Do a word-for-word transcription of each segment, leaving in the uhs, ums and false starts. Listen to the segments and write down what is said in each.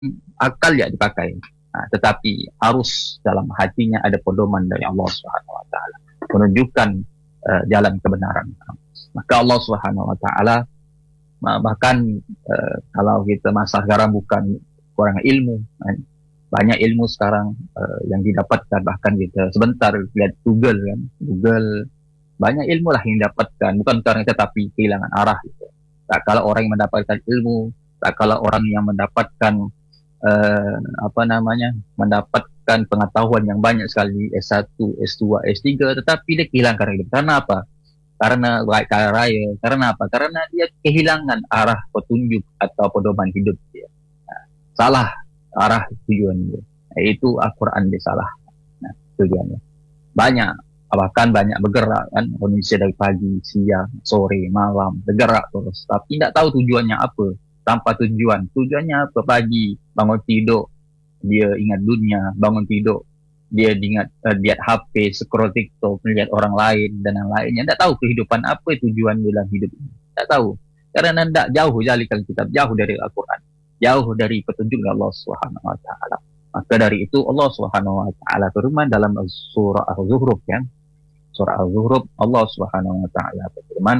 akal ya dipakai. Ha, tetapi harus dalam hatinya ada pedoman dari Allah Subhanahu Wa Taala menunjukkan uh, jalan kebenaran. Maka Allah Subhanahu Wa Taala bahkan uh, kalau kita masa sekarang bukan kurang ilmu, kan? Banyak ilmu sekarang uh, yang didapatkan, bahkan kita sebentar lihat Google kan, Google banyak ilmu lah yang didapatkan, bukan karena tetapi kehilangan arah gitu. Tak kalau orang yang mendapatkan ilmu, tak kalau orang yang mendapatkan uh, apa namanya, mendapatkan pengetahuan yang banyak sekali, S satu, S dua, S tiga, tetapi dia kehilangan hidup. Karena apa? Karena baik kaya raya. Karena apa? Karena dia kehilangan arah petunjuk atau pedoman hidup dia. Nah, salah arah tujuan dia. Nah, itu Al-Quran dia salah. Nah, tujuannya. Banyak, bahkan banyak bergerak kan, Indonesia dari pagi, siang, sore, malam, bergerak terus. Tapi tidak tahu tujuannya apa. Tanpa tujuan. Tujuannya apa? Pagi, bangun tidur, dia ingat dunia. Bangun tidur, dia ingat uh, lihat H P, scroll TikTok, melihat orang lain dan yang lainnya. Tidak tahu kehidupan apa tujuan dalam hidup ini. Tidak tahu. Karena tidak jauh dari kitab, jauh dari Al-Quran, jauh dari petunjuk Allah Subhanahu Wa Taala. Maka dari itu Allah Subhanahu Wa Taala firman dalam surah Az-Zukhruf kan, surah Az-Zukhruf Allah Subhanahu Wa Taala firman,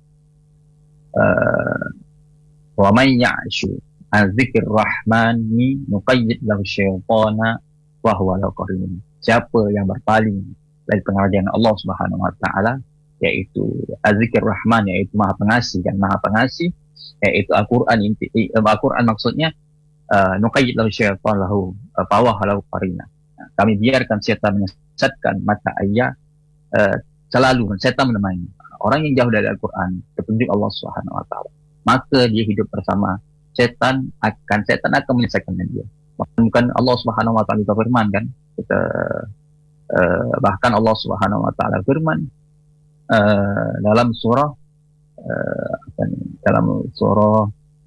wa may ya'shu an dzikir rahmani nuqayyid lahu syaitana wa huwa lahu qarin. Siapa yang berpaling dari pengajian Allah Subhanahu Wa Taala, yaitu Az-Zikir Rahman, yaitu Maha Pengasih dan Maha Pengasih, yaitu Al-Quran. Inti Al-Quran maksudnya uh, nuqayyid lahu syaitan lahu uh, bawah lahu qarina. Nah, kami biarkan syaitan menyesatkan mata ayah, uh, selalu syaitan menemani orang yang jauh dari Al-Quran, petunjuk Allah Subhanahu Wa Taala, maka dia hidup bersama syaitan, akan syaitan akan menyesatkan dia. Bukan Allah Subhanahu Wa Taala firman kan, kita uh, bahkan Allah Subhanahu Wa Taala firman uh, dalam surah uh, apa ni, dalam surah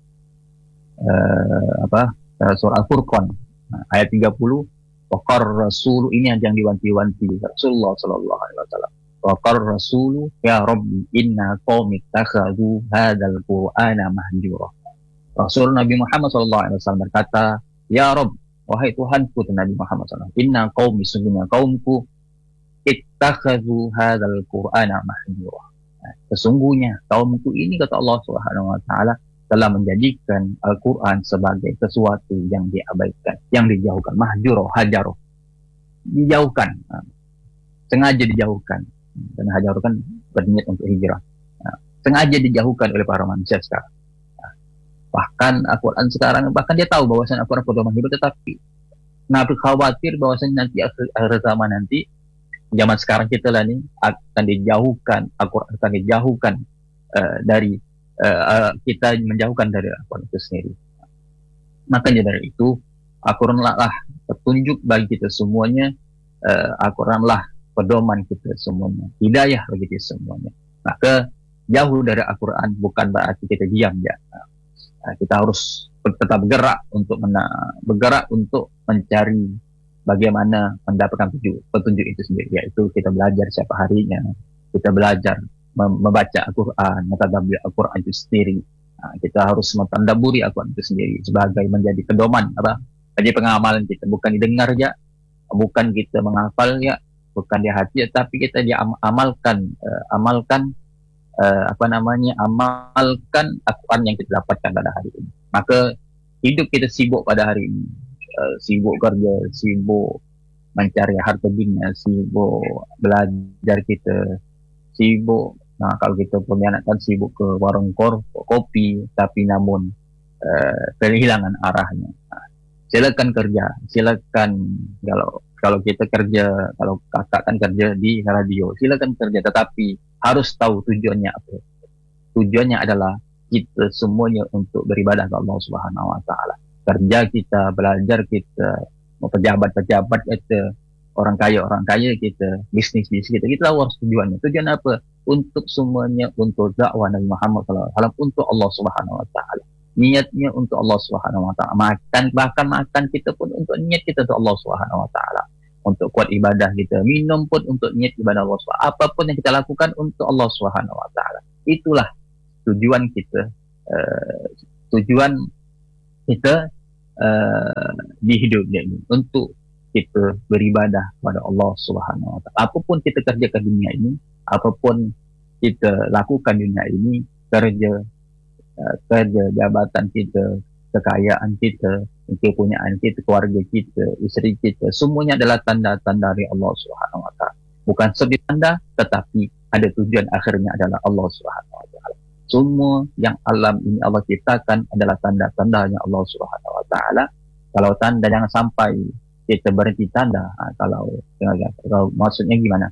uh, apa uh, surah Al-Furqan uh, ayat tiga puluh, waqar rasul, ini yang diwanti-wanti Rasulullah sallallahu alaihi wasallam, waqar rasul ya rabbi inna qaumi takhadhu hadzal qur'ana mahjura. Rasul Nabi Muhammad sallallahu alaihi wasallam berkata, ya Rabb, wahai Tuhanku, Nabi Muhammad sallallahu alaihi wasallam, inna qaumi, sesungguhnya kaumku, ittakhadhu hadzal qur'ana mahjura. Sesungguhnya kaumku ini, kata Allah Subhanahu Wa Taala, telah menjadikan Al-Quran sebagai sesuatu yang diabaikan, yang dijauhkan. Mahjura, hajaroh, dijauhkan, sengaja dijauhkan. Dan hajaroh kan berniat untuk hijrah, sengaja dijauhkan oleh para manusia sekarang. Bahkan Al-Quran sekarang, bahkan dia tahu bahwasanya Al-Quran pedoman hidup, tetapi Nabi khawatir bahwasanya nanti akhir, akhir zaman nanti, zaman sekarang kita lah ni, akan dijauhkan, Al-Quran akan dijauhkan uh, dari uh, uh, kita menjauhkan dari Al-Quran itu sendiri. Makanya dari itu Al-Quran lah petunjuk bagi kita semuanya, uh, Al-Quran lah pedoman kita semuanya, hidayah bagi kita semuanya. Maka jauh dari Al-Quran bukan berarti kita diam ya. Kita harus tetap bergerak untuk mena- bergerak untuk mencari bagaimana mendapatkan petunjuk, petunjuk itu sendiri, yaitu kita belajar setiap harinya, kita belajar mem- membaca Al-Quran, mentadabbur Al-Quran itu sendiri. Nah, kita harus mentadabburi Al-Quran itu sendiri sebagai menjadi pedoman apa, jadi pengamalan kita, bukan didengar ya, bukan kita menghafal ya, bukan di hati, tapi kita diamalkan, uh, amalkan Uh, apa namanya amalkan Al-Quran yang kita dapatkan pada hari ini. Maka hidup kita sibuk pada hari ini, uh, sibuk kerja, sibuk mencari harta dunia, sibuk belajar kita, sibuk, nah kalau kita peminatan sibuk ke warung kor, kopi, tapi namun uh, kehilangan arahnya. Nah, silakan kerja, silakan, kalau kalau kita kerja, kalau kakak kan kerja di radio, silakan kerja, tetapi harus tahu tujuannya apa. Tujuannya adalah kita semuanya untuk beribadah kepada Allah Subhanahu Wa Taala. Kerja kita, belajar kita, pejabat-pejabat kita, orang kaya orang kaya kita, bisnis-bisnis kita, kita tahu harus tujuannya. Tujuan apa? Untuk semuanya, untuk dakwah Nabi Muhammad sallallahu alaihi wasallam, untuk Allah Subhanahu Wa Taala. Niatnya untuk Allah Subhanahu Wa Taala. Makan, bahkan makan kita pun untuk niat kita untuk Allah Subhanahu Wa Taala. Untuk kuat ibadah kita, minum pun untuk niat ibadah Allah Subhanahu Wa Taala. Apapun yang kita lakukan untuk Allah Subhanahu Wa Taala. Itulah tujuan kita, uh, tujuan kita uh, di hidupnya ini untuk kita beribadah kepada Allah Subhanahu Wa Taala. Apapun kita kerjakan dunia ini, apapun kita lakukan dunia ini, kerja, uh, kerja, jabatan kita, kekayaan kita, kepunyaan kita, keluarga kita, isteri kita, semuanya adalah tanda-tanda dari Allah Subhanahu Wa Taala. Bukan sebagai tanda, tetapi ada tujuan akhirnya adalah Allah Subhanahu Wa Taala. Semua yang alam ini Allah ciptakan adalah tanda-tandanya Allah Subhanahu Wa Taala. Kalau tanda, jangan sampai kita berhenti tanda. Ha, kalau, kalau maksudnya gimana?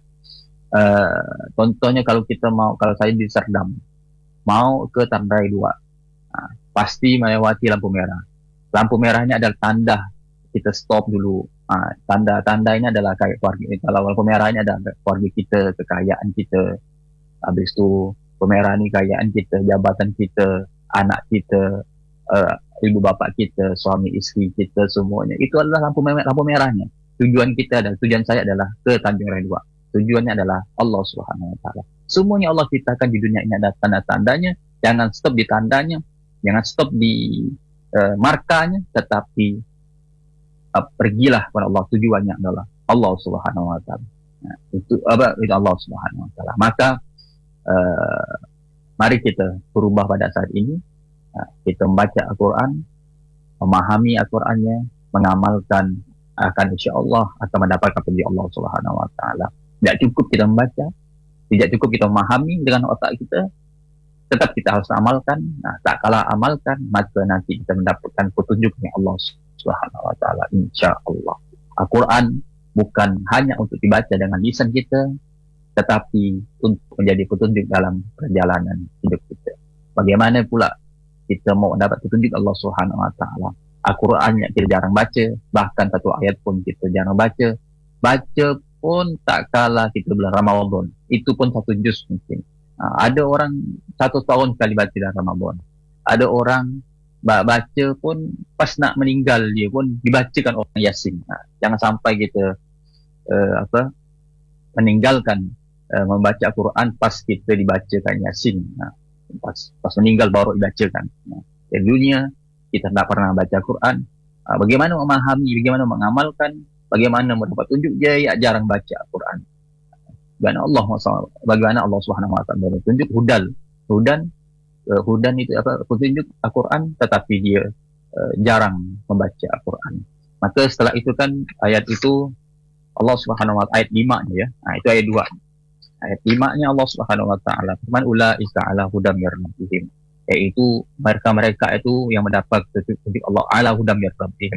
Uh, contohnya kalau kita mau, kalau saya di Serdam, mau ke Tandai dua, ha, pasti melewati lampu merah. Lampu merahnya adalah tanda kita stop dulu. Ha, tanda-tanda ini adalah kayak keluarga. Kalau lampu merah ini adalah keluarga kita, kekayaan kita. Habis itu pemerah ni kekayaan kita, jabatan kita, anak kita, uh, ibu bapa kita, suami isteri kita, semuanya. Itu adalah lampu merah, lampu merahnya. Tujuan kita adalah, tujuan saya adalah ke Tanjung Raya dua. Tujuannya adalah Allah Subhanahu Wa Taala. Semuanya Allah ciptakan di dunia ini ada tanda-tandanya. Jangan stop di tandanya, jangan stop di uh, markanya, tetapi uh, pergilah kepada Allah. Tujuannya adalah Allah Subhanahu Wa Taala. Nah, itu apa? Itu Allah Subhanahu Wa Taala. Maka uh, mari kita berubah pada saat ini. Uh, kita membaca Al-Quran, memahami Al-Qurannya, mengamalkan, akan insya Allah akan mendapatkan puji Allah Subhanahu Wa Taala. Tidak cukup kita membaca, tidak cukup kita memahami dengan otak kita, tetap kita harus amalkan. Nah, tak kalah amalkan, maka nanti kita mendapatkan petunjuknya Allah Subhanahu Wa Taala, insya Allah. Al-Quran bukan hanya untuk dibaca dengan lisan kita, tetapi untuk menjadi petunjuk dalam perjalanan hidup kita. Bagaimana pula kita mau mendapat petunjuk Allah Subhanahu Wa Taala? Al-Quran yang kita jarang baca, bahkan satu ayat pun kita jarang baca. Baca pun tak kalah kita bulan Ramadan, itu pun satu juz mungkin. Ha, ada orang satu tahun sekali baca dalam Ramadan. Ada orang baca pun pas nak meninggal dia pun dibacakan orang Yasin. Ha, jangan sampai kita uh, apa meninggalkan uh, membaca Al-Quran pas kita dibacakan Yasin. Ha, pas, pas meninggal baru dibacakan. Ha, di dunia kita tak pernah baca Al-Quran. Ha, bagaimana memahami, bagaimana mengamalkan, bagaimana mendapat tunjuk, dia jarang baca Al-Quran. Bagaimana Allah bagaimana Allah Subhanahu Wa Taala tunjuk hudal, hudan, uh, hudan itu apa? Petunjuk Al-Quran, tetapi dia uh, jarang membaca Al-Quran. Maka setelah itu kan ayat itu Allah Subhanahu Wa Taala ayat lima nya ya. Nah, itu ayat dua. Ayat lima nya Allah Subhanahu Wa Taala firman ulaika ala hudam mir rabbihim, yaitu mereka-mereka itu yang mendapat petunjuk Allah ala hudam mir rabbihim,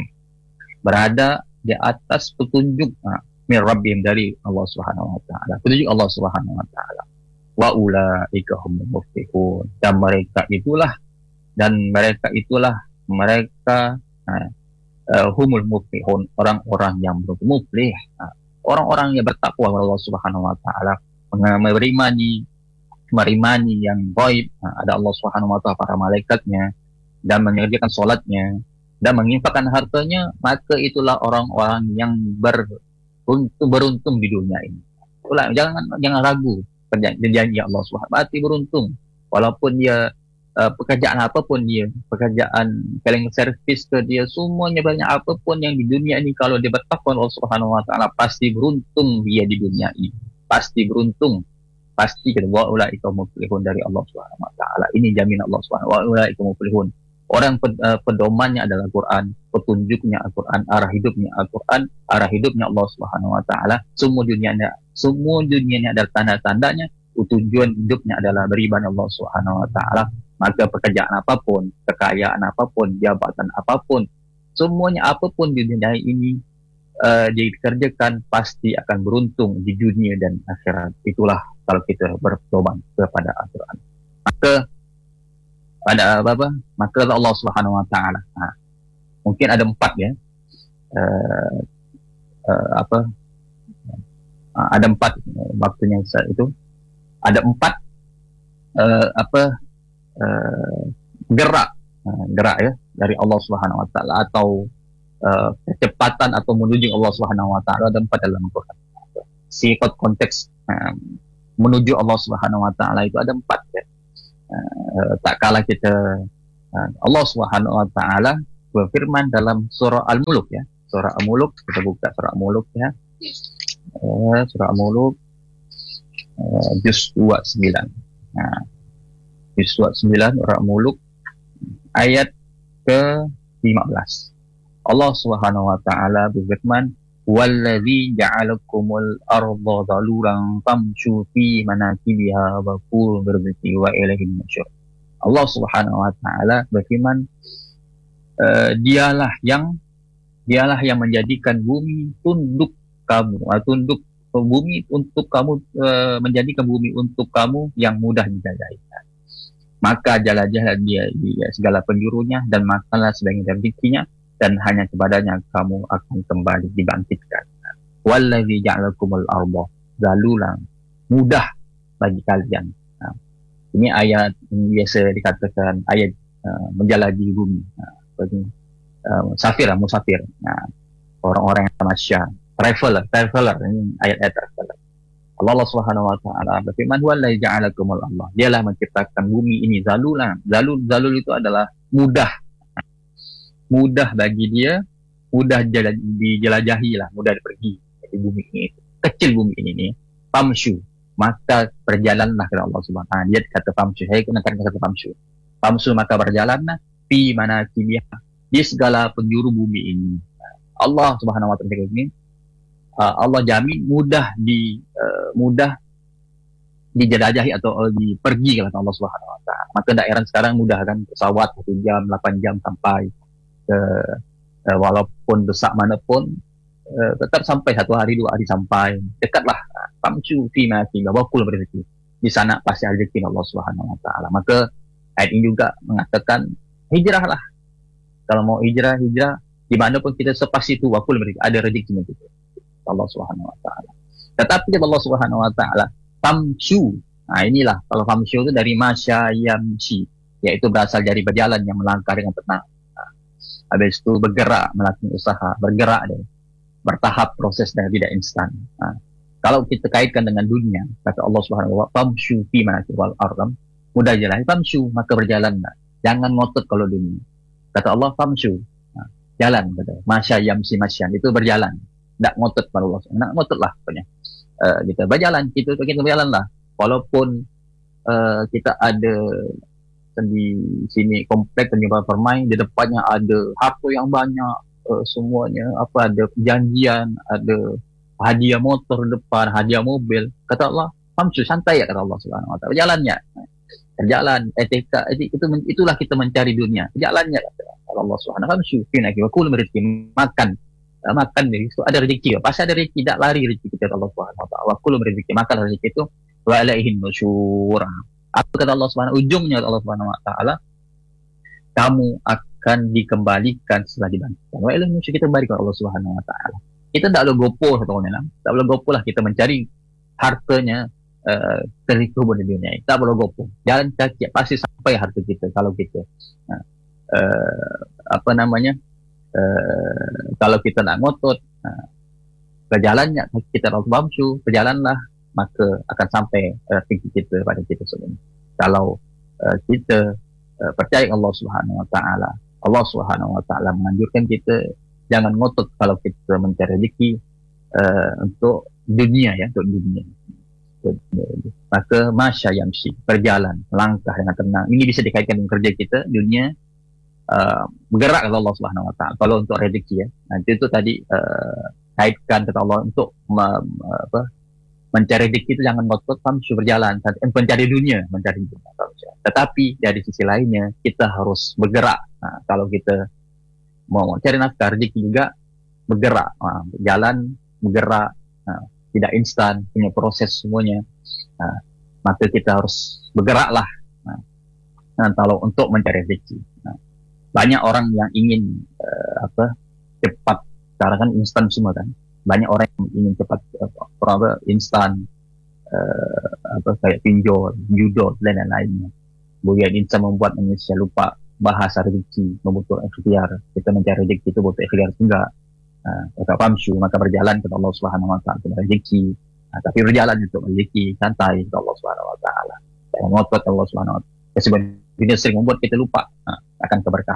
berada di atas petunjuk nah, mir rabbihim dari Allah Subhanahu Wa Taala, petunjuk Allah Subhanahu Wa Taala. Wa ulaika humul muflihun, dan mereka itulah dan mereka itulah mereka nah, uh, humul muflihun, orang-orang yang muflih, nah, orang-orang yang bertakwa kepada Allah Subhanahu Wa Taala, merimani merimani yang gaib, nah, ada Allah Subhanahu Wa Taala, para malaikatnya, dan mengerjakan solatnya dan menginfakkan hartanya, maka itulah orang-orang yang beruntung, beruntung di dunia ini. Itulah, jangan jangan ragu janji Allah Subhanahu Wa Taala, pasti beruntung walaupun dia uh, pekerjaan apapun dia, pekerjaan paling servis ke dia, semuanya banyak apapun yang di dunia ini, kalau dia bertakwa Allah Subhanahu Wa Taala pasti beruntung dia di dunia ini, pasti beruntung. Pasti kita wa ulaika muflihun dari Allah Subhanahu Wa Taala. Ini jaminan Allah Subhanahu wa ulaika muflihun. Orang pedomannya adalah Al-Quran, petunjuknya Al-Quran, arah hidupnya Al-Quran, arah hidupnya Allah Subhanahu Wa Taala. Semua dunianya, semua dunianya adalah tanda-tandanya. Tujuan hidupnya adalah beribadah Allah Subhanahu Wa Taala. Maka pekerjaan apapun, kekayaan apapun, jabatan apapun, semuanya apapun di dunia ini uh, dikerjakan pasti akan beruntung di dunia dan akhirat. Itulah kalau kita berpedoman kepada Al-Quran. Maka pada apa-apa, maka Allah Subhanahu Wa Taala. Ha, mungkin ada empat ya. Uh, uh, apa? Uh, ada empat uh, waktunya itu. Ada empat uh, apa? Uh, gerak, uh, gerak ya dari Allah Subhanahu Wa Taala, atau uh, kecepatan atau menuju Allah Subhanahu Wa Taala, ada empat dalam Al-Quran. Sifat konteks uh, menuju Allah Subhanahu Wa Taala itu ada empat ya. Uh, tak kalah kita uh, Allah Subhanahu Wa Taala berfirman dalam surah Al-Muluk ya. Surah Al-Muluk, kita buka surah Al-Muluk ya. Uh, surah Al-Muluk uh, juz dua puluh sembilan. Nah, juz dua puluh sembilan surah Al-Muluk ayat ke lima belas. Allah Subhanahu wa taala berfirman, "Wallazi ja'alakumul arda dhalulan famshu fi manakibiha wa kulu birzqi wa ilaihi nusyur." Allah Subhanahu wa taala berfirman, uh, dialah yang dialah yang menjadikan bumi tunduk kamu, uh, tunduk bumi untuk kamu, uh, menjadikan bumi untuk kamu yang mudah dijelajahi. Maka jalan-jalan dia di segala penjurunya dan makanlah sebagian dari rezekinya, dan hanya kepadanya kamu akan kembali dibangkitkan. Wallazi ja'alakumul arda zalulan, mudah bagi kalian. Nah, ini ayat ini biasa dikatakan ayat uh, menjelajahi bumi. Nah, uh, musafir, musafir. Nah, orang-orang yang tamasya, traveler, traveler. Ini ayat-ayat traveler. Allah Subhanahu wa taala berfirman, "Wallazi ja'alakumul arda." Dialah menciptakan bumi ini zalulan. Zalul zalul itu adalah mudah. Mudah bagi dia, mudah dijelajahi lah, mudah pergi. Jadi bumi ini, kecil bumi ini nih. Famshu, maka berjalanlah kepada Allah Subhanahu wa taala. Dia kata famshu, saya gunakan kata famshu. Famshu maka berjalanlah fi manakibiha, di segala penjuru bumi ini. Allah Subhanahu wa taala ini, Allah jamin mudah di uh, mudah dijelajahi atau uh, dipergi kata Allah Subhanahu wa taala. Maka daerah sekarang mudah kan, pesawat satu jam, lapan jam sampai ke, uh, walaupun desak manapun uh, tetap sampai satu hari dua hari sampai, dekatlah. Famshu fi manakibiha wa kulu birzqi, di sana pasti ada rezeki Allah Subhanahu wa taala. Maka ayat ini juga mengatakan hijrahlah. Kalau mau hijrah, hijrah di mana pun kita sepasti itu wa kulu birzqi, ada rezekinya gitu. Allah Subhanahu wa taala. Tetapi kata Allah Subhanahu wa taala, famshu. Nah, inilah kalau famshu itu dari masya yamshi, yaitu berasal dari berjalan yang melangkah dengan tenang. Nah, habis itu bergerak, melakukan usaha, bergerak deh. Bertahap proses dan tidak instan. Nah, kalau kita kaitkan dengan dunia, kata Allah Subhanahu wa taala, famshu fi manakibil ardh, mudah jalan, famshu maka berjalanlah. Jangan ngotot kalau dunia. Kata Allah famshu. Nah, jalan kata. Masya yamshi masyan, itu berjalan. Tak ngotot pada Allah, nak ngotot lah pokoknya. Uh, kita berjalan, kita kita berjalan lah. Walaupun uh, kita ada di sini komplek Tanjung Permai, di depannya ada harta yang banyak, uh, semuanya apa, ada perjanjian, ada hadiah motor depan, hadiah mobil. Kata Allah, famsu, santai ya kata Allah Subhanahu wa taala. Berjalannya, berjalan, etika, itu itulah kita mencari dunia. Berjalannya kata Allah Subhanahu wa taala, famsu, finaki wa kulu birzqi, makan. Makan dari itu ada rezeki, pasti ada rezeki, tidak lari rezeki kita Allah Subhanahu wa taala. Kullu rezeki, makan rezeki itu wa ilaihin nusyur. Apa kata Allah Subhanahu, ujungnya Allah Subhanahu wa taala, kamu akan dikembalikan setelah dibangkitkan. Wa ilaihin nusyur, kita kembali kepada Allah Subhanahu wa taala. Kita tidak boleh gopoh satu orang bilang, tak boleh gopoh lah kita mencari hartanya uh, terikubur di dunia ini. Tak boleh gopoh. Jalan kaki pasti sampai harta kita kalau kita uh, uh, apa namanya? Uh, kalau kita nak ngotot, uh, berjalannya kita harus bamsu, berjalanlah, maka akan sampai rezeki uh, kita pada kita semua. Kalau uh, kita uh, percaya Allah Subhanahu wa taala, Allah Subhanahu wa taala menganjurkan kita jangan ngotot kalau kita mencari rezeki uh, untuk dunia ya, untuk dunia. Maka masya yamshi, berjalan, langkah dengan tenang. Ini bisa dikaitkan dengan kerja kita, dunia. Uh, bergerak kata Allah Subhanahu wa taala. Kalau untuk rezeki ya, nanti itu tadi uh, kaitkan kata Allah untuk me, apa, mencari rezeki itu jangan ngotot, famshu, berjalan, mencari dunia, mencari dunia. Tetapi dari sisi lainnya kita harus bergerak. Nah, kalau kita mau cari nafkah rezeki juga bergerak, nah, berjalan, bergerak, nah, tidak instan, punya proses semuanya. Nah, maka kita harus bergeraklah. Nah, nah, kalau untuk mencari rezeki. Nah, banyak orang yang ingin uh, apa cepat, sekarang kan instan semua kan. Banyak orang yang ingin cepat, uh, apa instan, uh, apa kayak pinjol, judo dan lain-lainnya. Kemudian instan membuat manusia lupa bahasa rezeki, membutuhkan ikhtiar. Kita mencari rezeki itu butuh ikhtiar juga. Uh, kata famshu, maka berjalan kepada Allah Subhanahu wa taala untuk rezeki. Nah, tapi berjalan untuk rezeki, santai kepada Allah Subhanahu wa taala. Jangan ngotot Allah Subhanahu wa taala. Sebenarnya sering membuat kita lupa nah, akan keberkahan.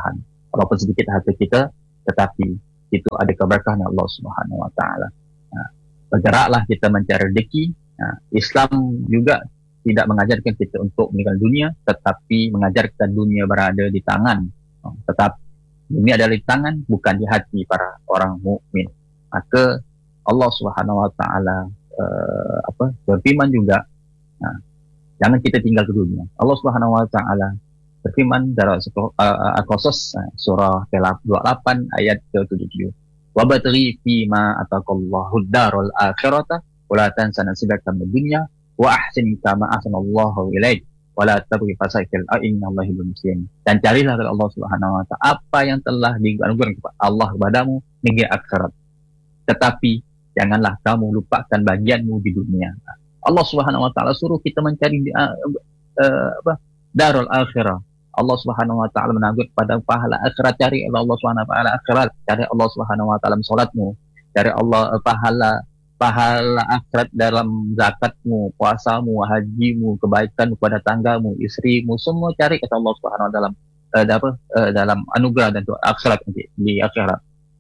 walaupun sedikit harta kita, tetapi itu ada keberkahan Allah Subhanahu Wa Taala. Ha, bergeraklah kita mencari rezeki. Ha, Islam juga tidak mengajarkan kita untuk meninggalkan dunia, tetapi mengajarkan dunia berada di tangan. Ha, tetap dunia ada di tangan, bukan di hati para orang mukmin. Maka Allah Subhanahu Wa Taala uh, apa berfirman juga, ha, jangan kita tinggal ke dunia. Allah Subhanahu Wa Taala berfirman dalam uh, Al-Qasas surah dua puluh delapan ayat ke tujuh puluh tujuh. Wa batghi fi ma ataqallahu ad-darul akhirata wa la tansa nasibaka minad dunya wa ahsin kama ahsanallahu ilaik wa la tabghi fasaikal innallaha yuhibbul muhsinin. Dan carilah dari Allah Subhanahu Wa Taala apa yang telah dianugerahkan kepada Allah kepadamu negeri akhirat. Tetapi janganlah kamu lupakan bagianmu di dunia. Allah Subhanahu Wa Taala suruh kita mencari uh, uh, apa darul akhirah. Allah Subhanahu Wa Taala menagut pada pahala akhirat. Cari Allah Subhanahu Wa Taala akhirat. Cari Allah Subhanahu Wa Taala solatmu. Cari Allah uh, pahala pahala akhirat dalam zakatmu, puasamu, hajimu, kebaikan kepada tanggamu, istrimu, semua cari kata Allah Subhanahu Wa Taala uh, apa uh, dalam anugerah dan akhirat nanti di akhirat.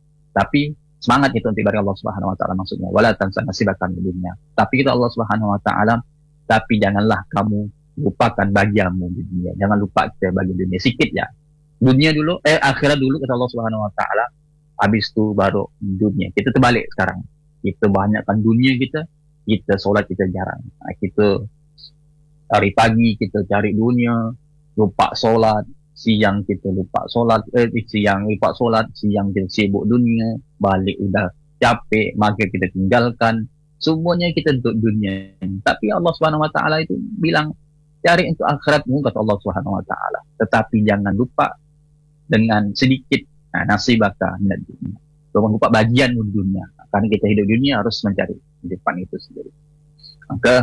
Tapi semangat itu nanti dari Allah Subhanahu Wa Taala maksudnya. Wala tansa nasibaka minad dunya. Tapi kita Allah Subhanahu Wa Taala, tapi janganlah kamu lupakan bagianmu di dunia. Jangan lupa kita bagi dunia sikit ya. Dunia dulu, eh akhirat dulu kata Allah Subhanahu Wa Taala. Habis itu baru dunia. Kita terbalik sekarang. Kita banyakkan dunia kita, kita solat kita jarang. Nah, kita hari pagi kita cari dunia, lupa solat. Siang kita lupa solat, eh, siang lupa solat, siang kita sibuk dunia, balik udah capek, maghrib kita tinggalkan, semuanya kita untuk dunia. Tapi Allah Subhanahu Wa Taala itu bilang cari untuk akhiratmu kata Allah Subhanahu Wa Taala. Tetapi jangan lupa dengan sedikit nah, nasibaka minad dunia. Jangan lupa bagianmu di dunia. Karena kita hidup dunia harus mencari di depan itu sendiri. Maka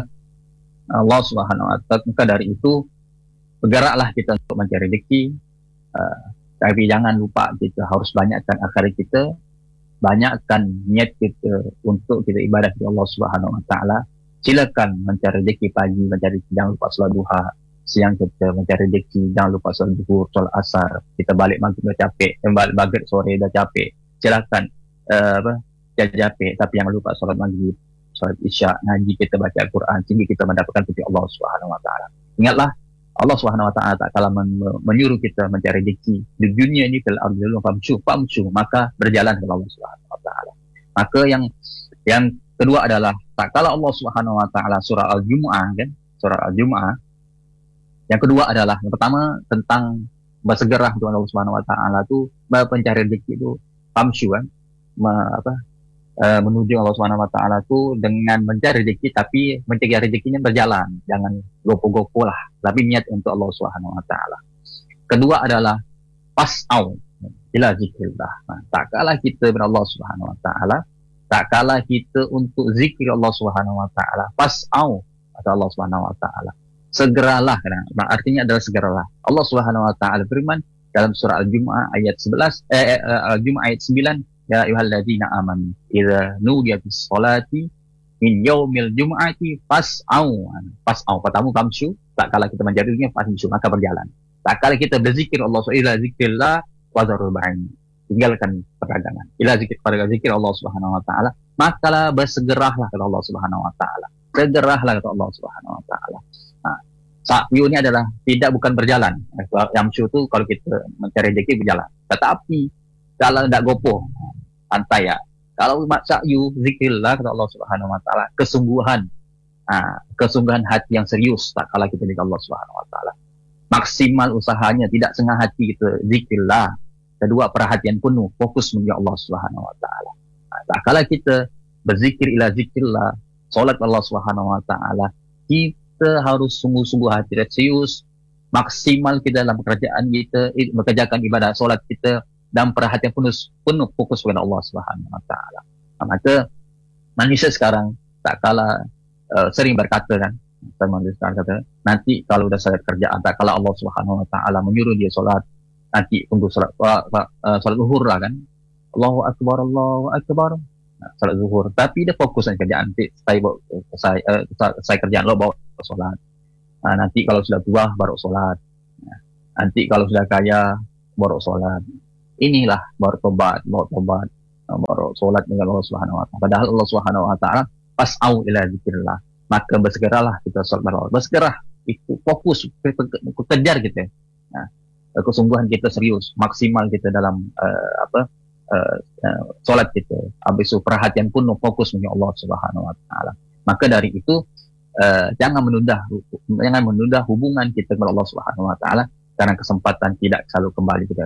Allah Subhanahu Wa Taala maka dari itu bergeraklah kita untuk mencari rezeki, uh, tapi jangan lupa kita harus banyakkan akhirat kita, banyakkan niat kita untuk kita ibadah kepada Allah Subhanahu Wa Taala. Silakan mencari rezeki pagi, mencari jangan lupa solat duha, siang kita mencari rezeki, jangan lupa solat zuhur, solat asar, kita balik maghrib dah capek, balik maghrib sore dah capek. Silakan uh, apa capek, tapi jangan lupa solat maghrib, solat isya, ngaji kita baca Al-Quran sehingga kita mendapatkan rezeki Allah Subhanahu Wa Taala. Ingatlah Allah Subhanahu Wa Taala tak kala men- menyuruh kita mencari rezeki di dunia ini fil ardi famshu famshu, maka berjalan kepada Allah Subhanahu Wa Taala. Maka yang yang kedua adalah tak kala Allah Subhanahu Wa Taala surah Al-Jumu'ah kan, surah Al-Jumu'ah. Yang kedua adalah yang pertama tentang bersegera untuk Allah Subhanahu Wa Taala tu mencari rezeki itu famshu kan, me- apa Uh, menuju Allah Subhanahu Wa Taala tu dengan mencari rezeki, tapi mencari rezekinya berjalan, jangan gopo-gopo lah, tapi niat untuk Allah Subhanahu Wa Taala. Kedua adalah pas'au ila zikrillah. Nah, tak kalah kita kepada Allah Subhanahu Wa Taala, tak kalah kita untuk zikir Allah Subhanahu Wa Taala, pas'au kata Allah Subhanahu Wa Taala. Segeralah, nah, artinya adalah segeralah. Allah Subhanahu Wa Taala firman dalam surah Al-Jumu'ah ayat sebelas, eh, eh, Al-Jumu'ah ayat sembilan, ya ayyuhalladzina amanu idza nudiya bis-sholati min yaumil jumu'ati fas'au. Fas'au pertama famshu, tak kala kita mencari dunia famshu, maka berjalan. Tak kala kita berzikir Allah ila zikrillah wa dzarul ba'in, tinggalkan perdagangan. Ila zikir pada zikir Allah Subhanahu Wa Taala, maka bersegerahlah kepada Allah Subhanahu Wa Taala. Segeralah kepada Allah Subhanahu Wa Taala. Nah, sa'yu ini adalah tidak bukan berjalan. Famshu itu kalau kita mencari rezeki berjalan. Tetapi kalau tidak gopoh, santai ya. Kalau sa'yu, zikrillah kata Allah Subhanahu Wa Taala, kesungguhan, ha, kesungguhan hati yang serius. Tak kala kita dengan Allah Subhanahu Wa Taala, maksimal usahanya, tidak setengah hati kita zikrillah. Kedua, perhatian penuh, fokus menuju Allah Subhanahu Wa Taala. Ha, tak kala kita berzikir ila zikrillah, solat Allah Subhanahu Wa Taala, kita harus sungguh-sungguh hati serius, maksimal kita dalam pekerjaan kita, mengerjakan ibadah solat kita, dan perhatian penuh, penuh fokus kepada Allah Subhanahu Wa Taala. Maka manusia sekarang tak kala uh, sering berkata kan, manusia sekarang kata, nanti kalau dah salat kerjaan, tak kala Allah Subhanahu Wa Taala menyuruh dia solat, nanti tunggu solat uh, uh, solat zuhur lah kan, Allahu Akbar, Allahu Akbar, nah, solat zuhur. Tapi dia fokus dengan kerjaan, nanti saya bawa, saya, uh, saya kerjaan lo bawa solat. Nah, nanti kalau sudah tua baru solat. Nah, nanti kalau sudah kaya baru solat. inilah baru tobat, baru tobat, baru solat dengan Allah Subhanahu Wa Taala. Padahal Allah Subhanahu Wa Taala pas'au ila zikrillah, maka bersegeralah kita solat berdoa. Bersegera itu fokus kejar kita. Nah, kesungguhan kita serius, maksimal kita dalam uh, apa uh, uh, solat kita. Habis itu perhatian pun fokus dengan Allah Subhanahu Wa Taala. Maka dari itu uh, jangan menunda jangan menunda hubungan kita dengan Allah Subhanahu Wa Taala karena kesempatan tidak selalu kembali kita.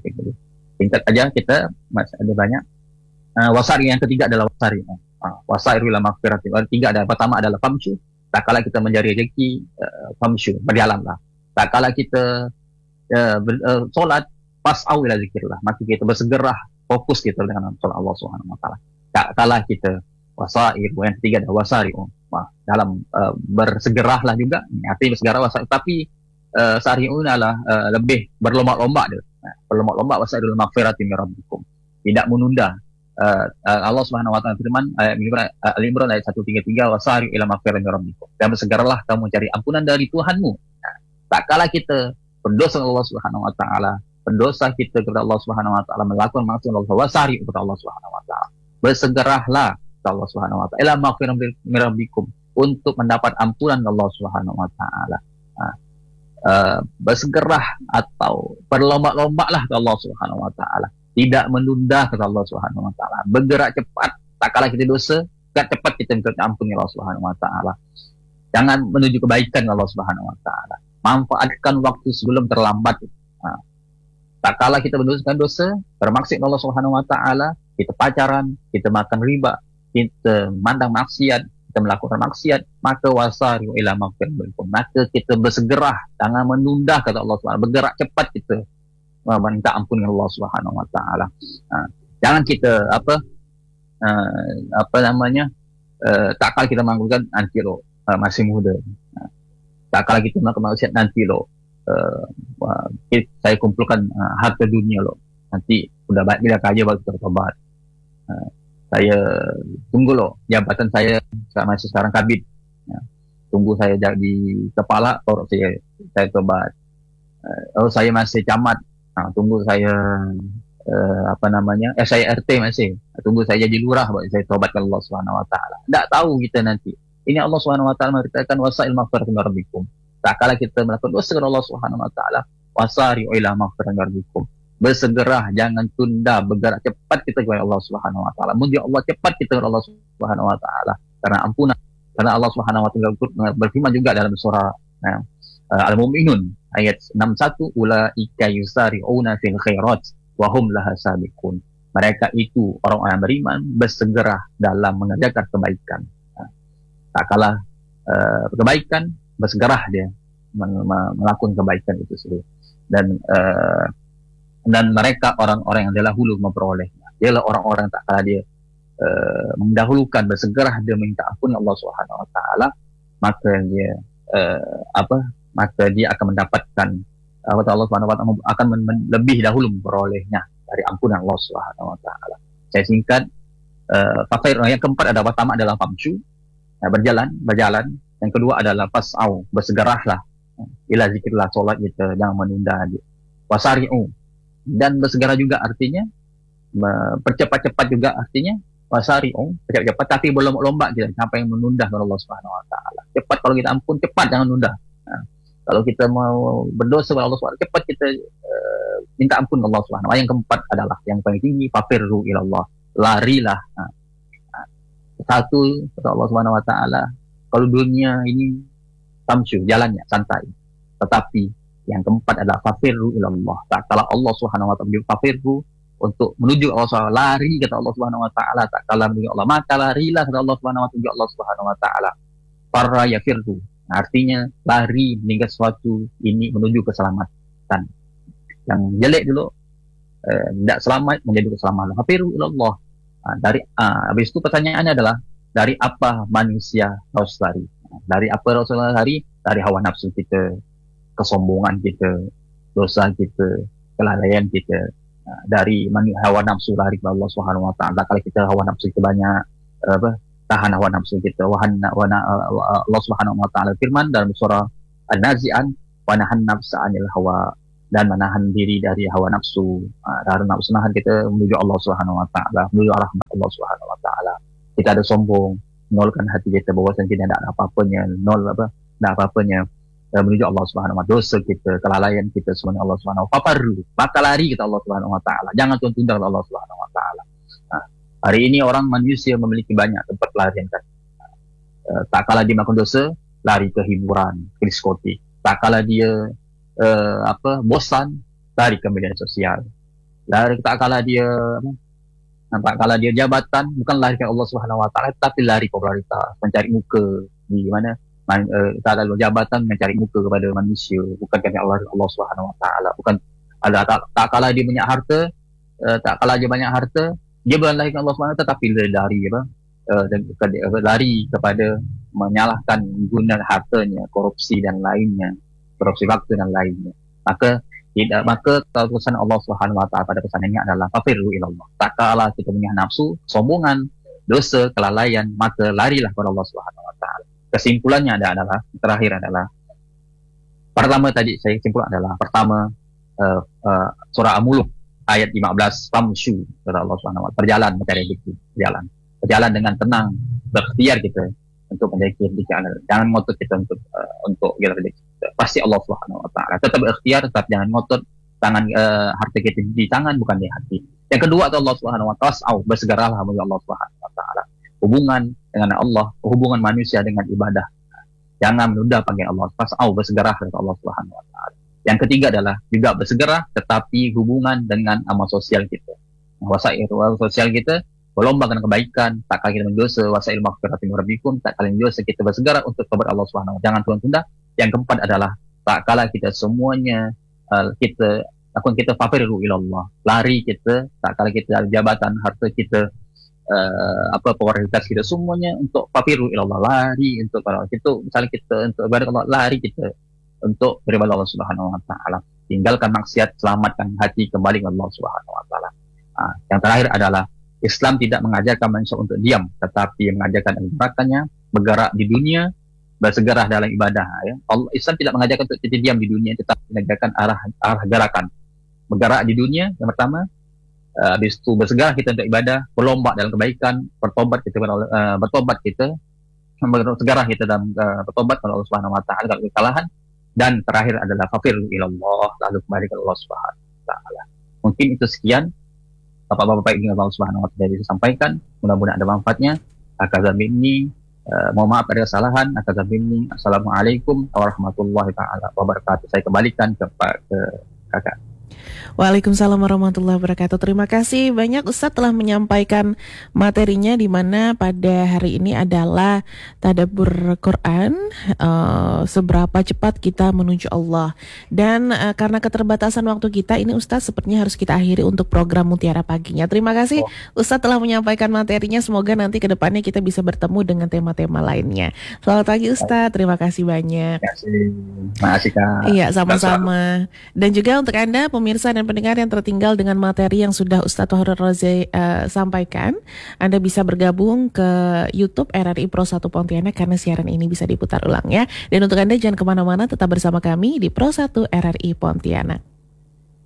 Singkat aja kita masih ada banyak. Uh, wasari yang ketiga adalah wasari. Uh, wasari ila maghfirati. Tiga ada. Pertama adalah famshu. Tak kala kita mencari rezeki, uh, famshu, berjalanlah. Tak kala kita uh, ber, uh, solat, pas'au ila zikrillah, maka kita bersegera fokus kita dengan solat Allah Subhanahu Wa Taala. Tak kala kita wasair, yang ketiga adalah wasari. Oh, wah, dalam uh, bersegerahlah juga, artinya bersegera wasari, tapi uh, sari'un adalah uh, lebih berlomba-lomba dia. Nah, berlomba-lomba wasairul maghfirati min rabbikum. Tidak menunda. Uh, uh, Allah Subhanahu Wa Taala firman ayat Al-Imran ayat seratus tiga puluh tiga wasari ila maghfiratin rabbikum, dan bersegeralah kamu cari ampunan dari Tuhanmu. Nah, tak kala kita berdosa kepada Allah Subhanahu Wa Taala, berdosa kita kepada Allah Subhanahu Wa Taala, melakukan maksiat Allah, wasari kepada Allah Subhanahu Wa Taala, bersegeralah kepada Allah Subhanahu Wa Taala ila maghfiratin rabbikum, untuk mendapat ampunan Allah Subhanahu Wa Taala. Nah, uh, bersegera atau berlomba-lomba lah ke Allah Subhanahu Wa Taala. Tidak menunda kata Allah Subhanahu Wa Taala. Bergerak cepat, tak kala kita dosa, gerak cepat kita minta ampun Allah Subhanahu Wa Taala. Jangan menuju kebaikan Allah Subhanahu Wa Taala. Manfaatkan waktu sebelum terlambat. Nah, tak kala kita mendosakan dosa, bermaksiat Allah Subhanahu Wa Taala, kita pacaran, kita makan riba, kita mandang maksiat, kita melakukan maksiat, maka wasari ila maghfiratin, maka kita bersegera, jangan menunda kata Allah Subhanahu Wa Taala. Bergerak cepat kita minta ampun Allah Subhanahu Wa Taala. Ha, jangan kita apa uh, apa namanya uh, tak kala kita melakukan nanti lo uh, masih muda. Ha, tak kala kita melakukan maksiat nanti lo uh, uh, saya kumpulkan uh, harta dunia lo, nanti sudah baik bila kaya baru bertobat. Uh, saya tunggu lo jabatan saya masih sekarang kabit. Ya, tunggu saya jadi kepala baru saya saya tobat. Uh, oh saya masih camat. Nah, tunggu saya uh, apa namanya eh saya R T masih, tunggu saya jadi lurah baru saya tobat ke Allah Subhanahu Wa Taala. Tak tahu kita nanti. Ini Allah Subhanahu Wa Taala memberitakan wasail maghfiratin rabbikum. Tak kala kita melakukan dosa kepada Allah Subhanahu Wa Taala, wasari ila maghfiratin rabbikum. Bersegera, jangan tunda, bergerak cepat kita kepada Allah Subhanahu Wa Taala. Mudah Allah cepat kita kepada Allah Subhanahu Wa Taala karena ampunan. Karena Allah Subhanahu Wa Taala berfirman juga dalam surah nah, uh, Al-Mu'minun ayat enam puluh satu, ulaika yusari'una fil khairat wa hum laha sabiqun. Mereka itu orang-orang yang beriman bersegera dalam mengerjakan kebaikan. Nah, tak kalah uh, kebaikan, bersegera dia melakukan kebaikan itu sendiri. Dan uh, dan mereka orang-orang yang dahulu memperolehnya. Dialah orang-orang tak kalah dia uh, mendahulukan, bersegera dia minta ampun Allah Subhanahu Wa Taala, maka dia uh, apa maka dia akan mendapatkan uh, Allah Subhanahu Wa Taala akan men- men- lebih dahulu memperolehnya dari ampunan Allah Subhanahu Wa Taala. Saya singkat, uh, fakir yang keempat adalah pertama adalah famshu, uh, berjalan, berjalan. Yang kedua adalah pas'au, bersegeralah ila zikrillah, solat kita jangan menunda dia. Wasari'u, dan bersegera juga artinya uh, percepat-cepat juga artinya wasari'u, cepat-cepat, tapi berlomba-lomba kita sampai yang menunda kepada Allah Subhanahu Wa Taala. Cepat kalau kita ampun, cepat jangan nunda. Nah, kalau kita mau berdosa kepada Allah Subhanahu Wa Taala, cepat kita uh, minta ampun Allah Subhanahu Wa Taala. Yang keempat adalah yang paling tinggi, fafirru ilallah, larilah. Nah, nah, satu kata Allah Subhanahu Wa Taala, kalau dunia ini tamsyu, jalannya santai, tetapi yang keempat adalah fafirru ilallah. Tak kala Allah Subhanahu Wa Taala fafirru untuk menuju Allah Subhanahu Wa Taala, lari kata Allah Subhanahu Wa Taala, tak kala menuju Allah, maka larilah kata Allah Subhanahu Wa Taala, Allah Subhanahu Wa Taala. Para yafirru, artinya lari meninggal sesuatu ini menuju keselamatan. Yang jelek dulu eh, tidak selamat menjadi keselamatan. Hafiru ilallah. Nah, dari ah, habis itu pertanyaannya adalah dari apa manusia harus lari? Nah, dari apa Rasulullah lari? Dari hawa nafsu kita, kesombongan kita, dosa kita, kelalaian kita. Nah, dari hawa nafsu lari kepada Allah Subhanahu Wa Taala. Kalau kita hawa nafsu kita banyak apa? Tahan hawa nafsu kita. Wahana, wana, Allah Subhanahu Wa Taala firman dalam surah An-Nazi'an, wa nahan nafsa 'anil hawa, dan menahan diri dari hawa nafsu. Uh, dari nafsu nahan kita menuju Allah Subhanahu Wa Taala, menuju rahmat Allah Subhanahu Wa Taala. Kita ada sombong, nolkan hati kita bahwasanya kita tidak ada apa-apanya, nol apa, tidak apa-apanya, uh, menuju Allah Subhanahu Wa Taala. Dosa kita, kelalaian kita semuanya Allah Subhanahu Wa Taala. Paparu, maka lari kita Allah Subhanahu Wa Taala. Jangan tunda Allah Subhanahu Wa Taala. Uh, hari ini orang manusia memiliki banyak tempat pelarian kan. Uh, tak kala dia makan dosa, lari ke hiburan, ke diskotik. Tak kala dia uh, apa bosan, lari ke media sosial. Lari tak kala dia apa, tak kala dia jabatan, bukan lari ke Allah Subhanahu Wa Taala, tapi lari popularitas, mencari muka di mana man, uh, tak ada jabatan, mencari muka kepada manusia, bukan kerana Allah Allah Subhanahu Wa Taala. Bukan ada tak, tak kala dia banyak harta, uh, tak kala dia banyak harta, dia bukan lari ke Allah Subhanahu Wa Taala, tapi dia lari apa? Uh, dan uh, lari kepada menyalahkan guna hartanya, korupsi dan lainnya, korupsi waktu dan lainnya. Maka tidak, maka keputusan Allah Subhanahu Wa Taala pada pesan ini adalah fafirru ilallah. Tak kala kita punya nafsu, sombongan, dosa, kelalaian, maka larilah kepada Allah Subhanahu Wa Taala. Kesimpulannya adalah, terakhir adalah, pertama tadi saya simpulkan adalah pertama uh, uh, surah Al-Mulk ayat lima belas, famshu kata Allah Subhanahu Wa Taala, berjalan mencari rezeki, berjalan, berjalan dengan tenang, berikhtiar kita untuk mencari rezeki. Jangan ngotot kita untuk uh, untuk mencari rezeki. Pasti Allah Subhanahu Wa Taala. Tetap berikhtiar, tetap jangan ngotot. Tangan uh, harta kita di tangan, bukan di hati. Yang kedua itu Allah Subhanahu Wa Taala, au bersegeralah menuju Allah Subhanahu Wa Taala. Hubungan dengan Allah, hubungan manusia dengan ibadah. Jangan menunda panggil Allah. Fas'au bersegera kepada Allah Subhanahu Wa Taala. Yang ketiga adalah juga bersegera, tetapi hubungan dengan amal sosial kita. Wasail sosial kita, berlomba dengan kebaikan, tak kala kita mendosa, wasail maghfiratin rabbikum, tak kala mendosa kita bersegera untuk kepada Allah Subhanahu Wa Taala. Jangan tunda-tunda. Yang keempat adalah tak kala kita semuanya uh, kita lakukan kita fafirru ilallah, lari kita, tak kala kita jabatan, harta kita, uh, apa popularitas kita, semuanya untuk fafirru ilallah, lari untuk Allah. Itu misalnya kita untuk ibadah Allah, lari kita untuk beribadah Allah Subhanahu Wa Taala. Tinggalkan maksiat, selamatkan hati, kembali ke Allah Subhanahu Wa Taala. Uh, yang terakhir adalah Islam tidak mengajarkan manusia untuk diam, tetapi mengajarkan gerakannya, bergerak di dunia, bersegera dalam ibadah. Ya. Allah, Islam tidak mengajarkan untuk kita diam di dunia, tetapi mengajarkan arah arah gerakan. Bergerak di dunia, yang pertama. Uh, habis itu bersegera kita untuk ibadah, berlomba dalam kebaikan, bertobat kita, uh, bertobat kita, bersegera kita dalam uh, bertobat kepada Allah Subhanahu Wa Taala kalau kesalahan. Dan terakhir adalah fafirru ilallah, lalu kembali ke Allah Subhanahu Wa Taala. Mungkin itu sekian Bapak-bapak ini Allah Subhanahu Wa Taala bisa sampaikan. Mudah-mudahan ada manfaatnya. Akazam ini Uh, mohon maaf ada kesalahan. Akazabini. Assalamualaikum warahmatullahi taala wabarakatuh. Saya kembalikan ke Pak ke Kakak. Waalaikumsalam warahmatullahi wabarakatuh. Terima kasih banyak Ustadz telah menyampaikan materinya, di mana pada hari ini adalah tadabbur Quran, uh, seberapa cepat kita menuju Allah. Dan uh, karena keterbatasan waktu kita ini Ustadz, sepertinya harus kita akhiri untuk program Mutiara Paginya. Terima kasih oh. Ustadz telah menyampaikan materinya. Semoga nanti ke depannya kita bisa bertemu dengan tema-tema lainnya. Selamat pagi Ustadz, terima kasih banyak. Terima kasih, terima kasih Kak. Iya, sama-sama. Dan juga untuk Anda pemirsa dan pendengar yang tertinggal dengan materi yang sudah Ustadz Tohir Razi uh, sampaikan, Anda bisa bergabung ke YouTube R R I Pro satu Pontianak karena siaran ini bisa diputar ulang ya. Dan untuk Anda jangan kemana-mana, tetap bersama kami di Pro satu R R I Pontianak.